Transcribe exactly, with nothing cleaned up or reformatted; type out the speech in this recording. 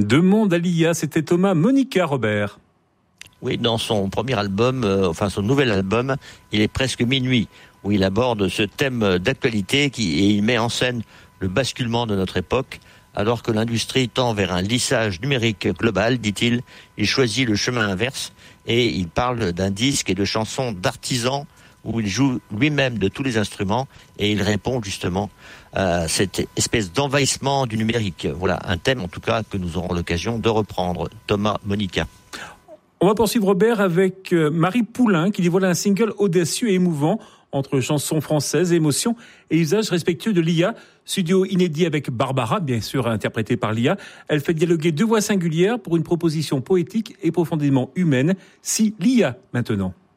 Demande à l'I A, c'était Thomas Monica, Robert. Oui, dans son premier album, euh, enfin son nouvel album, il est presque minuit, où il aborde ce thème d'actualité qui, et il met en scène le basculement de notre époque. Alors que l'industrie tend vers un lissage numérique global, dit-il, il choisit le chemin inverse et il parle d'un disque et de chansons d'artisans où il joue lui-même de tous les instruments et il répond justement à cette espèce d'envahissement du numérique. Voilà, un thème en tout cas que nous aurons l'occasion de reprendre. Thomas Monica. On va poursuivre, Robert, avec Marie Poulain qui dévoile un single audacieux et émouvant entre chansons françaises, émotions et usages respectueux de l'I A. Studio inédit avec Barbara, bien sûr interprétée par l'I A. Elle fait dialoguer deux voix singulières pour une proposition poétique et profondément humaine. Si l'I A maintenant.